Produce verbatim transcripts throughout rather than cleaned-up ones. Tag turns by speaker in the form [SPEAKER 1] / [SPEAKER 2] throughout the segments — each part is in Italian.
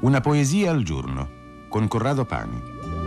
[SPEAKER 1] Una poesia al giorno con Corrado Pani.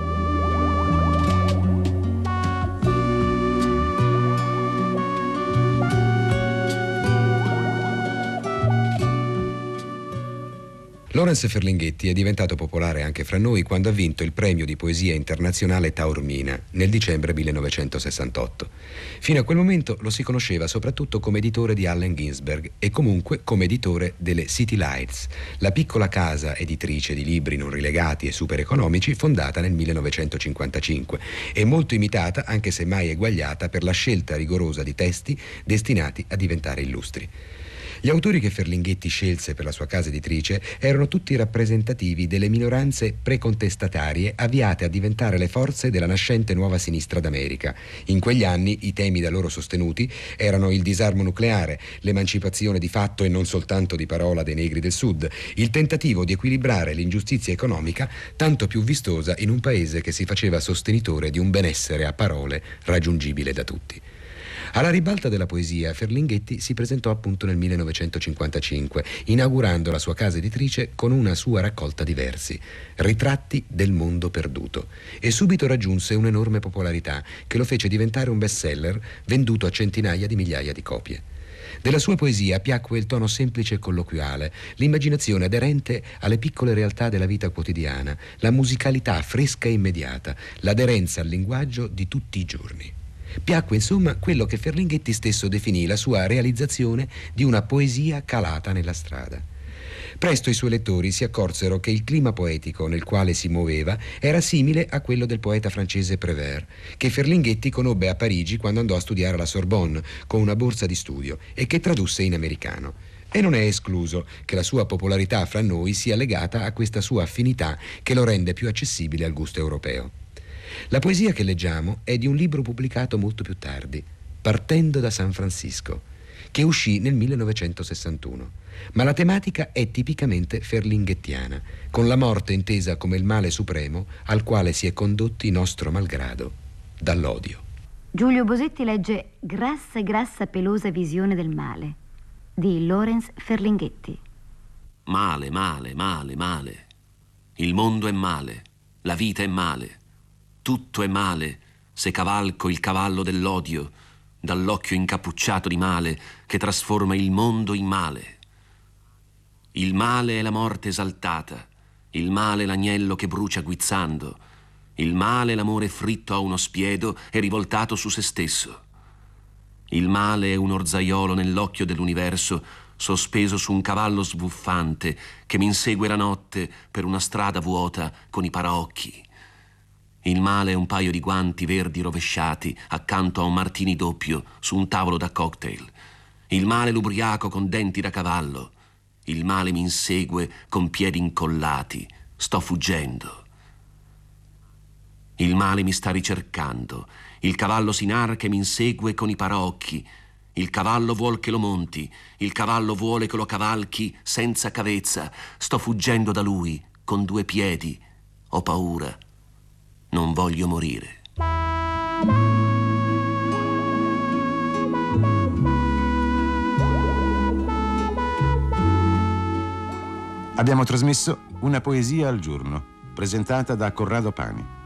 [SPEAKER 2] Lawrence Ferlinghetti è diventato popolare anche fra noi quando ha vinto il premio di poesia internazionale Taormina nel dicembre millenovecentosessantotto. Fino a quel momento lo si conosceva soprattutto come editore di Allen Ginsberg e comunque come editore delle City Lights, la piccola casa editrice di libri non rilegati e super economici fondata nel millenovecentocinquantacinque e molto imitata, anche se mai eguagliata, per la scelta rigorosa di testi destinati a diventare illustri. Gli autori che Ferlinghetti scelse per la sua casa editrice erano tutti rappresentativi delle minoranze precontestatarie avviate a diventare le forze della nascente nuova sinistra d'America. In quegli anni i temi da loro sostenuti erano il disarmo nucleare, l'emancipazione di fatto e non soltanto di parola dei negri del Sud, il tentativo di equilibrare l'ingiustizia economica tanto più vistosa in un paese che si faceva sostenitore di un benessere a parole raggiungibile da tutti. Alla ribalta della poesia, Ferlinghetti si presentò appunto nel millenovecentocinquantacinque, inaugurando la sua casa editrice con una sua raccolta di versi, Ritratti del mondo perduto, e subito raggiunse un'enorme popolarità che lo fece diventare un bestseller venduto a centinaia di migliaia di copie. Della sua poesia piacque il tono semplice e colloquiale, l'immaginazione aderente alle piccole realtà della vita quotidiana, la musicalità fresca e immediata, l'aderenza al linguaggio di tutti i giorni. Piacque insomma quello che Ferlinghetti stesso definì la sua realizzazione di una poesia calata nella strada. Presto i suoi lettori si accorsero che il clima poetico nel quale si muoveva era simile a quello del poeta francese Prévert, che Ferlinghetti conobbe a Parigi quando andò a studiare alla Sorbonne con una borsa di studio e che tradusse in americano. E non è escluso che la sua popolarità fra noi sia legata a questa sua affinità che lo rende più accessibile al gusto europeo. La poesia che leggiamo è di un libro pubblicato molto più tardi, Partendo da San Francisco, che uscì nel millenovecentosessantuno, ma la tematica è tipicamente ferlinghettiana, con la morte intesa come il male supremo al quale si è condotti nostro malgrado dall'odio.
[SPEAKER 3] Giulio Bosetti legge Grassa e grassa pelosa visione del male di Lawrence Ferlinghetti.
[SPEAKER 4] Male, male, male, male. Il mondo è male, la vita è male. Tutto è male se cavalco il cavallo dell'odio, dall'occhio incappucciato di male che trasforma il mondo in male. Il male è la morte esaltata, il male è l'agnello che brucia guizzando, il male è l'amore fritto a uno spiedo e rivoltato su se stesso. Il male è un orzaiolo nell'occhio dell'universo sospeso su un cavallo sbuffante che mi insegue la notte per una strada vuota con i paraocchi. Il male è un paio di guanti verdi rovesciati accanto a un martini doppio su un tavolo da cocktail. Il male è l'ubriaco con denti da cavallo. Il male mi insegue con piedi incollati. Sto fuggendo. Il male mi sta ricercando. Il cavallo si inarca e mi insegue con i paraocchi. Il cavallo vuol che lo monti. Il cavallo vuole che lo cavalchi senza cavezza. Sto fuggendo da lui con due piedi. Ho paura. Non voglio morire.
[SPEAKER 1] Abbiamo trasmesso Una poesia al giorno, presentata da Corrado Pani.